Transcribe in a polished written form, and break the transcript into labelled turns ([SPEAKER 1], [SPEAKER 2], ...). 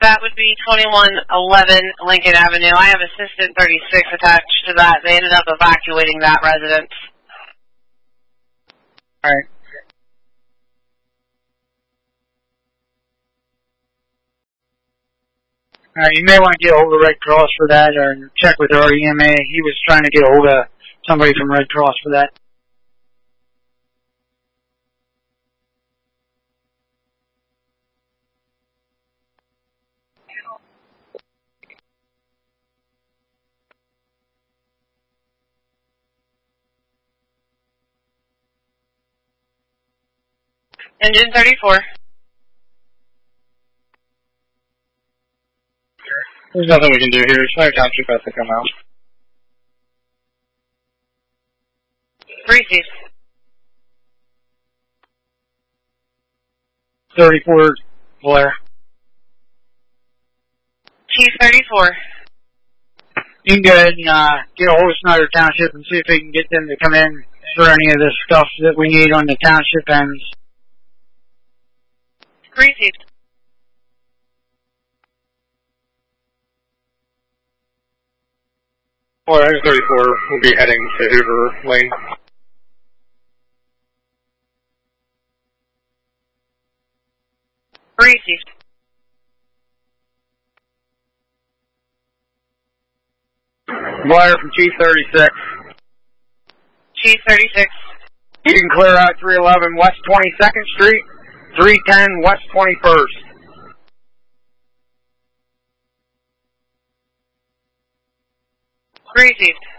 [SPEAKER 1] That would be 2111 Lincoln Avenue. I have Assistant 36 attached to that. They ended up evacuating that residence.
[SPEAKER 2] All right. You may want to get a hold of Red Cross for that, or check with our EMA. He was trying to get a hold of somebody from Red Cross for that.
[SPEAKER 1] Engine 34.
[SPEAKER 3] There's nothing we can do here. Schneider Township has to come out.
[SPEAKER 1] Received.
[SPEAKER 2] 34, Blair.
[SPEAKER 1] Chief 34.
[SPEAKER 2] You can go ahead and get a hold of Schneider Township and see if we can get them to come in for any of the stuff that we need on the township ends.
[SPEAKER 1] Received.
[SPEAKER 3] Well, X-34 will be heading to Hoover Lane.
[SPEAKER 1] Received.
[SPEAKER 3] Blair from Chief 36.
[SPEAKER 1] Chief 36.
[SPEAKER 3] You can clear out 311 West 22nd Street, 310 West 21st.
[SPEAKER 1] Received.